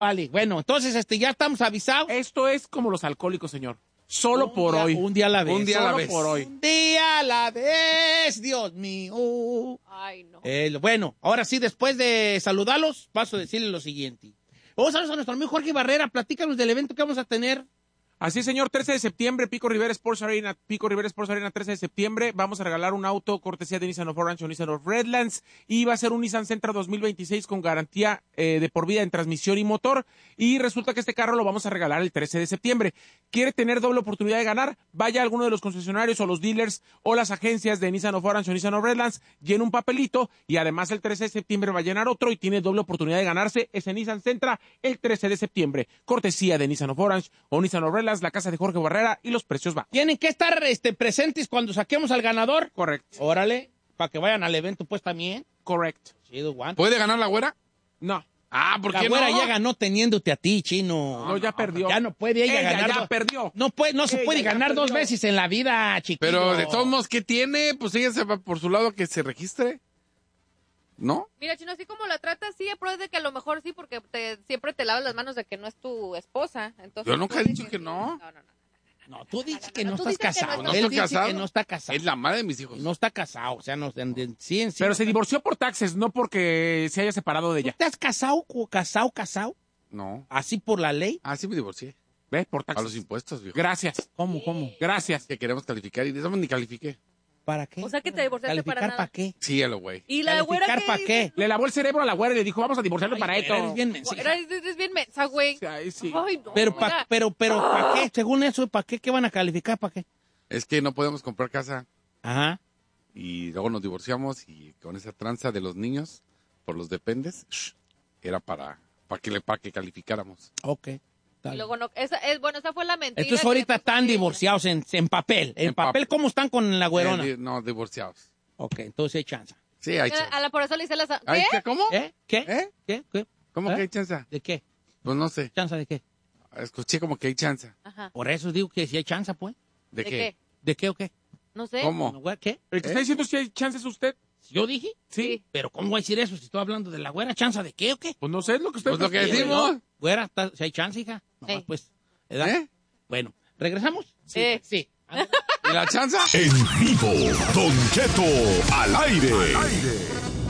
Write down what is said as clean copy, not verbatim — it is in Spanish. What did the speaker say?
Vale, bueno, entonces ya estamos avisados. Esto es como los alcohólicos, señor. Solo por hoy. Un día a la vez. Un día a la Solo vez. por hoy. Un día a la vez, Dios mío. Ay, no. Bueno, ahora sí, después de saludarlos, paso a decirles lo siguiente. Vamos a nuestro amigo Jorge Barrera, platícanos del evento que vamos a tener. Así, señor, 13 de septiembre, Pico Rivera Sports Arena, 13 de septiembre. Vamos a regalar un auto cortesía de Nissan of Orange o Nissan of Redlands. Y va a ser un Nissan Sentra 2026 con garantía de por vida en transmisión y motor. Y resulta que este carro lo vamos a regalar el 13 de septiembre. ¿Quiere tener doble oportunidad de ganar? Vaya a alguno de los concesionarios o los dealers o las agencias de Nissan of Orange o Nissan of Redlands, llena un papelito y además el 13 de septiembre va a llenar otro y tiene doble oportunidad de ganarse ese Nissan Sentra el 13 de septiembre. Cortesía de Nissan of Orange o Nissan of Redlands, la casa de Jorge Barrera y los precios van. Tienen que estar presentes cuando saquemos al ganador. Correcto. Órale, para que vayan al evento pues también. Correcto. Chido, Juan. ¿Puede ganar la güera? No. Ah, ¿por La qué güera no? ya ganó teniéndote a ti, chino. No, ya perdió. Ya no puede ella ganar. ya perdió. No se Ella puede ya ganar dos perdió. veces en la vida, chiquillo. Pero de todos modos, ¿qué tiene? Pues ella se va por su lado que se registre. ¿No? Mira, Chino, así como la tratas, sí, pero es de que a lo mejor sí, porque siempre te lavas las manos de que no es tu esposa. Entonces, Yo nunca he puede dicho que sí. no. No, tú dices que no Tú estás dices que no casado. estás Él casado. dice casado. que no está casado. Es la madre de mis hijos. No está casado, o sea, sí. Pero se divorció por taxes, no porque se haya separado de ¿Tú ella. te has casado? No. ¿Así por la ley? Ah, sí me divorcié. ¿Ves? Por A los taxes. impuestos, viejo. Gracias. ¿Cómo? Gracias. Que queremos calificar y de eso ni califiqué. ¿Para qué? O sea, que te divorciaste para ¿Calificar nada. para qué? Sí, a lo güey. Y la güera ¿Calificar que para qué? Le lavó el cerebro a la güera y le dijo, vamos a divorciarnos para esto. Eres bien mensa. Eres bien mensa, güey. Ay, sí. Ay, no. Pero, mira. ¿para qué? Según eso, ¿para qué? ¿Qué van a calificar? ¿Para qué? Es que no podemos comprar casa Ajá. y luego nos divorciamos y con esa tranza de los niños por los dependes, era para que calificáramos. Ok. Y luego no, esa fue la mentira. Entonces que ahorita le puso están ella. divorciados en papel. En En papel, papel. ¿cómo están con la güerona? No, divorciados. Ok, entonces hay chance. Sí, hay chance. Por eso le hice las... Ay, ¿Qué? ¿cómo? ¿Qué? ¿Eh? ¿Qué? ¿Cómo ¿Eh? que hay chance? ¿De qué? Pues no sé. ¿Chance de qué? Escuché como que hay chance. Ajá. Por eso digo que si hay chance, pues. ¿De qué? qué? ¿De qué o qué? No sé. ¿Cómo? ¿Qué? ¿El que está diciendo si hay chances usted? ¿Yo dije? Sí. ¿Pero cómo voy a decir eso si estoy hablando de la güera? ¿Chance de qué o qué? Pues no sé, es lo que usted Pues lo que prefiere. decimos. Güera, si hay chance, hija. No, Sí. pues. ¿verdad? ¿Eh? Bueno, ¿regresamos? Sí. ¿Y la chanza? En vivo, Don Cheto al aire.